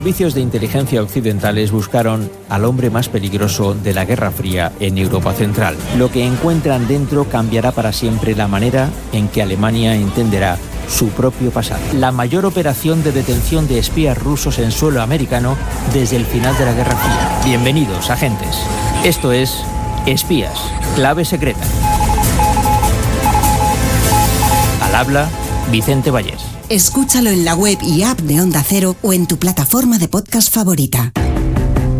Servicios de inteligencia occidentales buscaron al hombre más peligroso de la Guerra Fría en Europa Central. Lo que encuentran dentro cambiará para siempre la manera en que Alemania entenderá su propio pasado. La mayor operación de detención de espías rusos en suelo americano desde el final de la Guerra Fría. Bienvenidos, agentes. Esto es Espías, clave secreta. Al habla, Vicente Vallés. Escúchalo en la web y app de Onda Cero o en tu plataforma de podcast favorita.